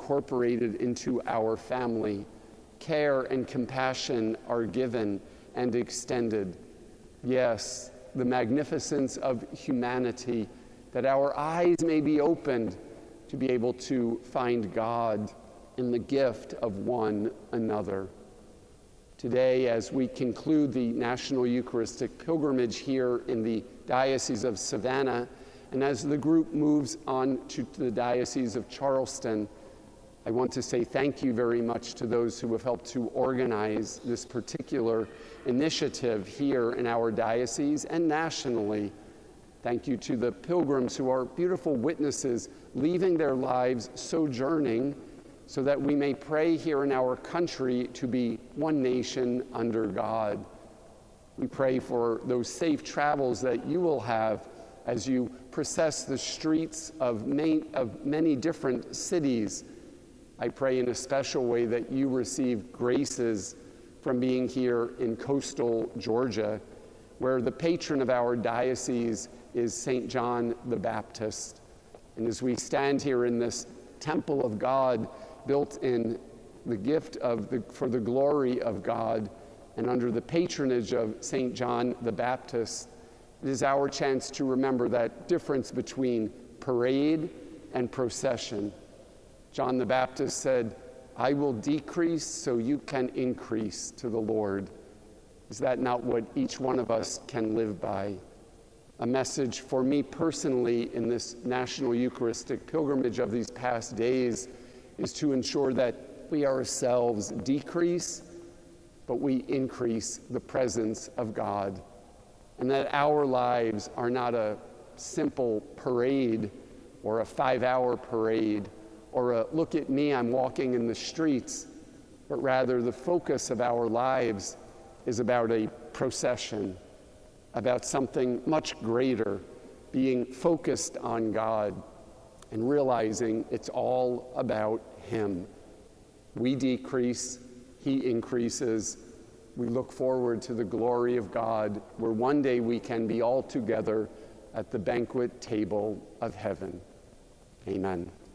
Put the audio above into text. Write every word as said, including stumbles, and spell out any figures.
incorporated into our family. Care and compassion are given and extended. Yes, the magnificence of humanity, that our eyes may be opened to be able to find God in the gift of one another. Today, as we conclude the National Eucharistic Pilgrimage here in the Diocese of Savannah, and as the group moves on to the Diocese of Charleston, I want to say thank you very much to those who have helped to organize this particular initiative here in our diocese and nationally. Thank you to the pilgrims who are beautiful witnesses, leaving their lives sojourning so that we may pray here in our country to be one nation under God. We pray for those safe travels that you will have as you process the streets of many, of many different cities. I pray in a special way that you receive graces from being here in coastal Georgia, where the patron of our diocese is Saint John the Baptist. And as we stand here in this temple of God, built in the gift of the, for the glory of God, and under the patronage of Saint John the Baptist, it is our chance to remember that difference between parade and procession. John the Baptist said, "I will decrease so you can increase to the Lord." Is that not what each one of us can live by? A message for me personally in this National Eucharistic Pilgrimage of these past days is to ensure that we ourselves decrease, but we increase the presence of God, and that our lives are not a simple parade or a five-hour parade or a look at me, I'm walking in the streets, but rather the focus of our lives is about a procession, about something much greater, being focused on God and realizing it's all about Him. We decrease, He increases. We look forward to the glory of God, where one day we can be all together at the banquet table of heaven. Amen.